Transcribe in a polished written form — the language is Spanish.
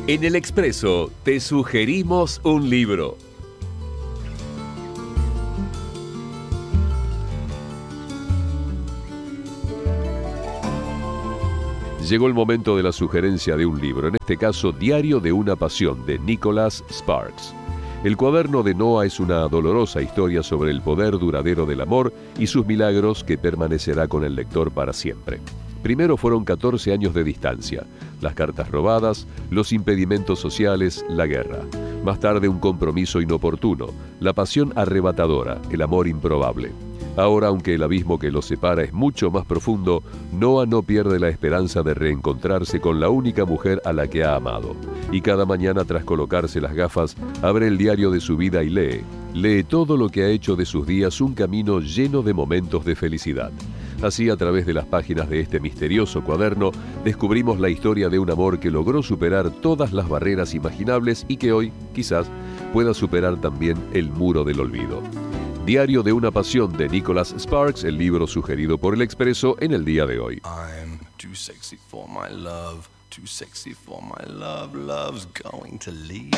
En El Expreso te sugerimos un libro. Llegó el momento de la sugerencia de un libro, en este caso Diario de una pasión, de Nicholas Sparks. El cuaderno de Noah es una dolorosa historia sobre el poder duradero del amor y sus milagros que permanecerá con el lector para siempre. Primero fueron 14 años de distancia, las cartas robadas, los impedimentos sociales, la guerra. Más tarde un compromiso inoportuno, la pasión arrebatadora, el amor improbable. Ahora, aunque el abismo que los separa es mucho más profundo, Noah no pierde la esperanza de reencontrarse con la única mujer a la que ha amado. Y cada mañana, tras colocarse las gafas, abre el diario de su vida y lee todo lo que ha hecho de sus días un camino lleno de momentos de felicidad. Así, a través de las páginas de este misterioso cuaderno, descubrimos la historia de un amor que logró superar todas las barreras imaginables y que hoy, quizás, pueda superar también el muro del olvido. Diario de una pasión, de Nicholas Sparks, el libro sugerido por El Expreso en el día de hoy. I'm too sexy for my love, too sexy for my love, love's going to leave.